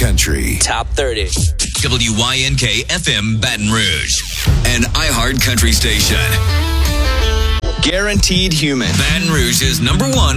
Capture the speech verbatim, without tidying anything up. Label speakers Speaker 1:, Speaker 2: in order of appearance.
Speaker 1: Country.
Speaker 2: Top thirty.
Speaker 3: W Y N K F M Baton Rouge. An iHeart Country station.
Speaker 2: Guaranteed Human.
Speaker 3: Baton Rouge's number one